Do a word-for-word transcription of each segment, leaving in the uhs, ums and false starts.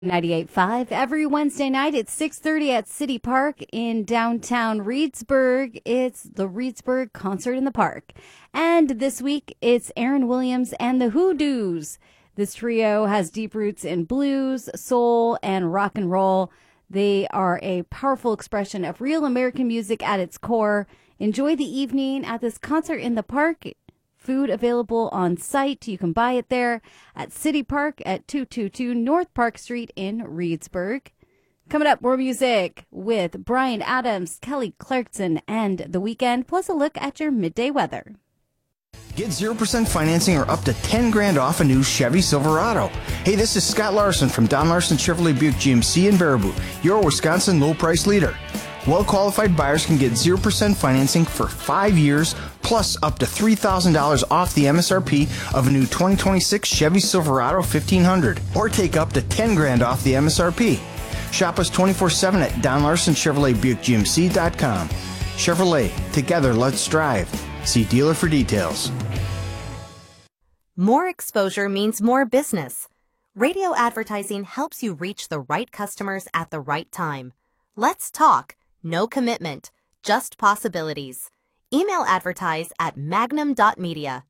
ninety-eight point five every Wednesday night at six thirty at City Park in downtown Reedsburg. It's the Reedsburg Concert in the Park. And this week, it's Aaron Williams and the Hoodoos. This trio has deep roots in blues, soul, and rock and roll. They are a powerful expression of real American music at its core. Enjoy the evening at this Concert in the Park. Food available on site. You can buy it there at City Park at two twenty-two North Park Street in Reedsburg. Coming up, more music with Brian Adams, Kelly Clarkson, and The Weeknd, plus a look at your midday weather. Get zero percent financing or up to ten grand off a new Chevy Silverado. Hey, this is Scott Larson from Don Larson Chevrolet Buick G M C in Baraboo, your Wisconsin low price leader. Well-qualified buyers can get zero percent financing for five years, plus up to three thousand dollars off the M S R P of a new twenty twenty-six Chevy Silverado fifteen hundred, or take up to ten grand off the M S R P. Shop us twenty-four seven at Don Larson Chevrolet Buick G M C dot com. Chevrolet, together let's drive. See dealer for details. More exposure means more business. Radio advertising helps you reach the right customers at the right time. Let's talk. No commitment, just possibilities. Email advertise at magnum dot media.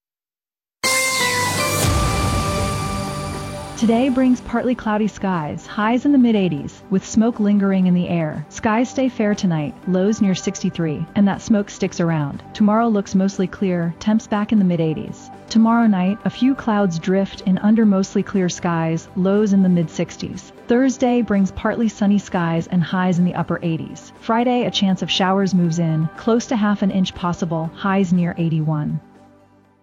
Today brings partly cloudy skies, highs in the mid eighties, with smoke lingering in the air. Skies stay fair tonight, lows near sixty-three, and that smoke sticks around. Tomorrow looks mostly clear, temps back in the mid eighties. Tomorrow night, a few clouds drift in under mostly clear skies, lows in the mid sixties. Thursday brings partly sunny skies and highs in the upper eighties. Friday, a chance of showers moves in, close to half an inch possible, highs near eighty-one.